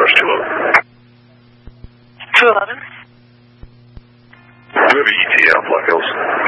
Where's 211? 211? We have an ETA on Black Hills.